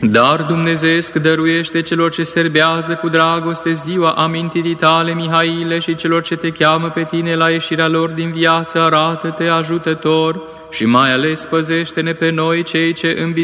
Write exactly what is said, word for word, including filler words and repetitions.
Dar dumnezeiesc dăruiește celor ce serbează cu dragoste ziua amintirii tale, Mihaile, și celor ce te cheamă pe tine la ieșirea lor din viață, arată-te ajutător și mai ales păzește-ne pe noi, cei ce în